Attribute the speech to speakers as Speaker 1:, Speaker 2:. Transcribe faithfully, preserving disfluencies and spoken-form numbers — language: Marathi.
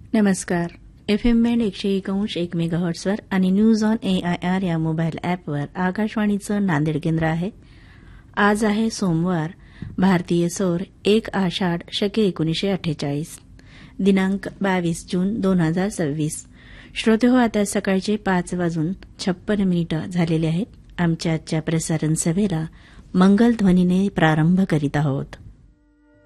Speaker 1: नमस्कार. एफ एम बँड एकशे एक अंश एक मेगाहर्ट्सवर आणि news on A I R या मोबाईल ॲपवर आकाशवाणीचं नांदेड केंद्र आहे. आज आहे सोमवार, भारतीय सौर एक आषाढ शके एकोणीसशे अठ्ठेचाळीस, दिनांक बावीस जून दोन हजार सव्वीस. श्रोते हो, आता सकाळचे पाच वाजून छप्पन मिनिटं झालेले आहेत. आमच्या आजच्या प्रसारण सभेला मंगलध्वनीने प्रारंभ करीत आहोत.